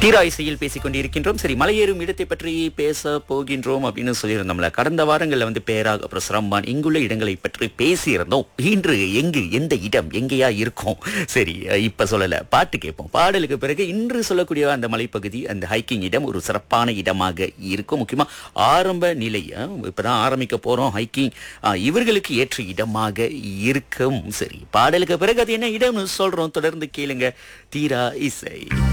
தீரா இசையில் பேசிக் கொண்டிருக்கின்றோம். சரி, மலையேறும் இடத்தை பற்றி பேச போகின்றோம் அப்படின்னு சொல்லியிருந்தோம்ல. கடந்த வாரங்கள்ல பேராக் அப்புறம் சிரம்பான் இங்குள்ள இடங்களை பற்றி பேசியிருந்தோம். இன்று எந்த இடம் எங்கேயா இருக்கும்? சரி, இப்ப சொல்லல, பாட்டு கேட்போம். பாடலுக்கு பிறகு இன்று சொல்லக்கூடிய அந்த மலைப்பகுதி, அந்த ஹைக்கிங் இடம் ஒரு சிறப்பான இடமாக இருக்கும். முக்கியமா ஆரம்ப நிலை, இப்பதான் ஆரம்பிக்க போறோம் ஹைக்கிங், இவர்களுக்கு ஏற்ற இடமாக இருக்கும். சரி, பாடலுக்கு பிறகு அது என்ன இடம்னு சொல்றோம். தொடர்ந்து கேளுங்க. தீரா இசை.